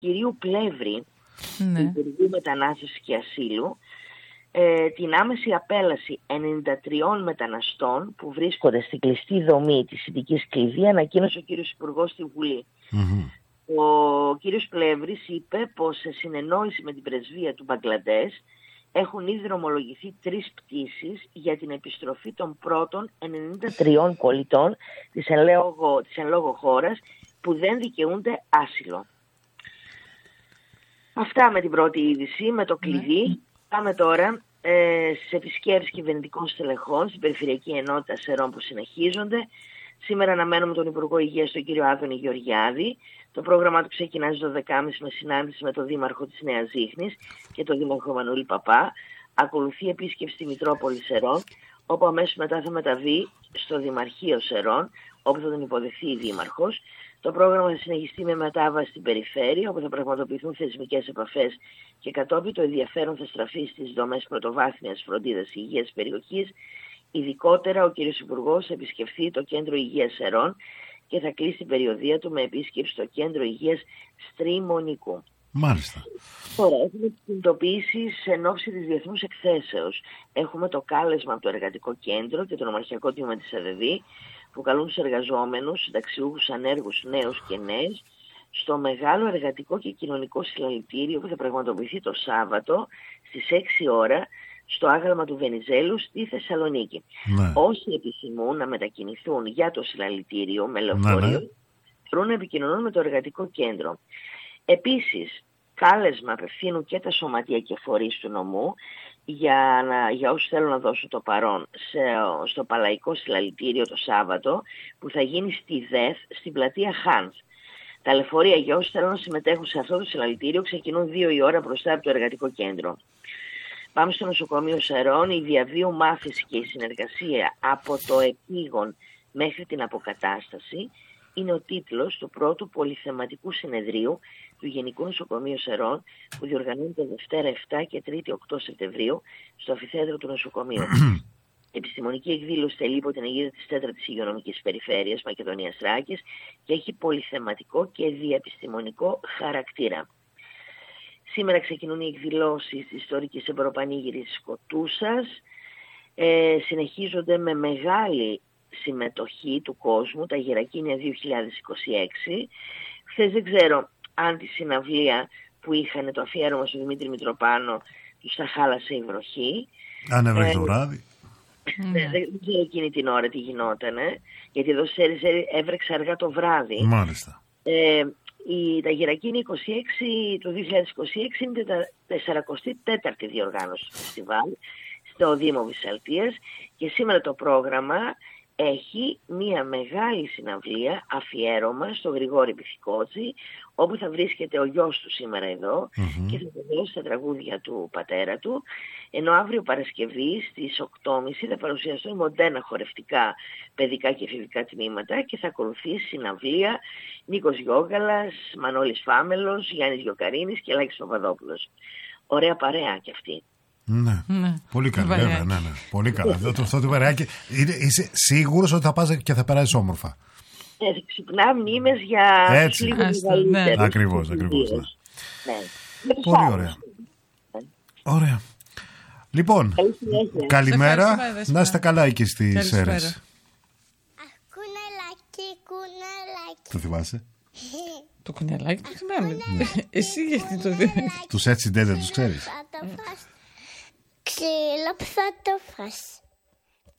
κυρίου Πλεύρη, Ναι. του Υπουργού Μετανάστευσης και Ασύλου, την άμεση απέλαση 93 μεταναστών που βρίσκονται στην κλειστή δομή της ειδικής κλειδί, ανακοίνωσε ο κύριος Υπουργός στη Βουλή. Ο κύριος Πλεύρης είπε πως σε συνεννόηση με την πρεσβεία του Μπαγκλαντές έχουν ήδη δρομολογηθεί 3 πτήσεις για την επιστροφή των πρώτων 93 πολιτών της εν λόγω χώρας που δεν δικαιούνται άσυλο. Αυτά με την πρώτη είδηση, με το κλειδί. Πάμε τώρα στις επισκέψεις κυβερνητικών στελεχών στην Περιφερειακή Ενότητα Σερών που συνεχίζονται. Σήμερα αναμένουμε τον Υπουργό Υγείας, τον κύριο Άδωνη Γεωργιάδη. Το πρόγραμμά του ξεκινάει στις 12.30 με συνάντηση με τον Δήμαρχο της Νέας Ζήχνης και τον Δήμαρχο Μανούλη Παπά. Ακολουθεί επίσκεψη στη Μητρόπολη Σερών, όπου αμέσως μετά θα μεταβεί στο Δημαρχείο Σερών, όπου θα τον υποδεχθεί η Δήμαρχος. Το πρόγραμμα θα συνεχιστεί με μετάβαση στην περιφέρεια, όπου θα πραγματοποιηθούν θεσμικές επαφές και κατόπιν το ενδιαφέρον θα στραφεί στις δομές πρωτοβάθμιας φροντίδας υγείας της περιοχής. Ειδικότερα, ο κ. Υπουργός θα επισκεφθεί το Κέντρο Υγείας Σερών και θα κλείσει την περιοδεία του με επίσκεψη στο Κέντρο Υγείας Στριμονικού. Μάλιστα. Τώρα έχουμε τις κινητοποιήσεις εν ώψη της διεθνούς εκθέσεως. Έχουμε το κάλεσμα από το Εργατικό Κέντρο και το Νομαρχιακό Τμήμα της ΑΔΔ που καλούν τους εργαζόμενους, συνταξιούχους, ανέργους, νέους και νέες στο μεγάλο εργατικό και κοινωνικό συλλαλητήριο που θα πραγματοποιηθεί το Σάββατο στις 6 ώρα στο άγαλμα του Βενιζέλου στη Θεσσαλονίκη. Ναι. Όσοι επιθυμούν να μετακινηθούν για το συλλαλητήριο με λεωφορείο μπορούν να επικοινωνούν με το Εργατικό Κέντρο. Επίσης, κάλεσμα απευθύνουν και τα σωματεία και φορείς του νομού για όσους θέλουν να δώσουν το παρόν στο Παλαϊκό Συλλαλητήριο το Σάββατο που θα γίνει στη ΔΕΘ στην πλατεία Χάνς. Τα λεωφορεία για όσους θέλουν να συμμετέχουν σε αυτό το συλλαλητήριο ξεκινούν 2 η ώρα μπροστά από το Εργατικό Κέντρο. Πάμε στο νοσοκομείο Σερών. Η διαβίου μάθηση και η συνεργασία από το επίγον μέχρι την αποκατάσταση είναι ο τίτλος του πρώτου πολυθεματικού συνεδρίου του Γενικού Νοσοκομείου Σερών που διοργανώνεται Δευτέρα 7 και Τρίτη 8 Σεπτεμβρίου στο αμφιθέατρο του νοσοκομείου. Η επιστημονική εκδήλωση τελεί υπό την αιγίδα της 4ης Υγειονομικής Περιφέρειας Μακεδονίας Θράκης και έχει πολυθεματικό και διαεπιστημονικό χαρακτήρα. Σήμερα ξεκινούν οι εκδηλώσεις της ιστορικής εμποροπανήγυρης της Κοτούσας. Συνεχίζονται με μεγάλη συμμετοχή του κόσμου τα Γερακίνια 2026. Χθες δεν ξέρω αν τη συναυλία που είχαν το αφιέρωμα στο Δημήτρη Μητροπάνο τους θα χάλασε η βροχή. Αν έβρεχε το βράδυ. Δεν ξέρω εκείνη την ώρα τι γινότανε, γιατί εδώ έβρεξε αργά το βράδυ. Μάλιστα. Τα Γερακίνια 26 του 2026 είναι τα 44η διοργάνωση του φεστιβάλ στο Δήμο Βυσσαλτίας και σήμερα το πρόγραμμα έχει μία μεγάλη συναυλία αφιέρωμα στο Γρηγόρη Πυθικότζη, όπου θα βρίσκεται ο γιος του σήμερα εδώ και θα δώσει τα τραγούδια του πατέρα του, ενώ αύριο Παρασκευή στις 8.30 θα παρουσιαστούν μοντέρνα χορευτικά παιδικά και εφηβικά τμήματα και θα ακολουθήσει συναυλία Νίκος Γιώργαλας, Μανώλης Φάμελος, Γιάννης Γιοκαρίνης και Λάκης Παπαδόπουλος. Ωραία παρέα κι αυτή. Ναι. Πολύ καλά, βέβαια. Ναι. Πολύ καλά. Αυτό το παρεάκι. Είσαι σίγουρος ότι θα πας και θα περάσεις όμορφα. Ξυπνά μνήμες για τους λίγο μεγαλύτερους. Ακριβώς. Ναι. Πολύ ωραία. Ωραία. Λοιπόν, καλημέρα. Να είστε καλά εκεί στις Σέρρες. Κουνελάκι. Το θυμάσαι? Το κουνελάκι το θυμάμαι. Εσύ γιατί το θυμάσαι? Τους έτσι δεν τους ξέρεις? Ξύλο που θα το φας.